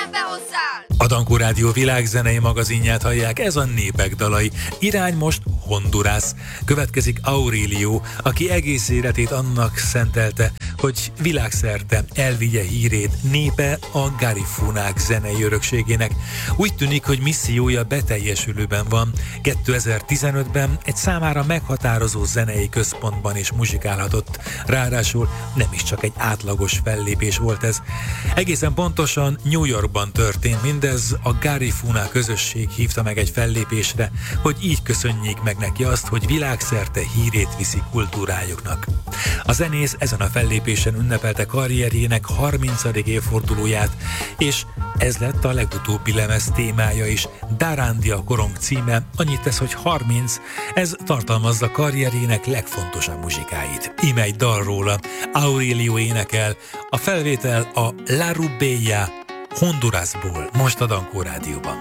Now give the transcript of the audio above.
ebbe hozzánk! A Dankó Rádió világzenei magazinját hallják, ez a Népek dalai. Irány most Honduras. Következik Aurelio, aki egész életét annak szentelte, hogy világszerte elvigye hírét népe a Garifunák zenei örökségének. Úgy tűnik, hogy missziója beteljesülőben van. 2015-ben egy számára meghatározó zenei központban is muzsikálhatott. Ráadásul nem is csak egy átlagos fellépés volt ez. Egészen pontosan New Yorkban történt mindez, a Garifuna közösség hívta meg egy fellépésre, hogy így köszönjék meg neki azt, hogy világszerte hírét viszi kultúrájuknak. A zenész ezen a fellépésen ünnepelte karrierjének 30. évfordulóját, és ez lett a legutóbbi lemez témája is. Darandia korong címe, annyit tesz, hogy 30, ez tartalmazza karrierjének legfontosabb muzsikáit. Íme egy dal róla, Aurelio énekel, a felvétel a La Rubella Hondurasból, most a Dankó Rádióban.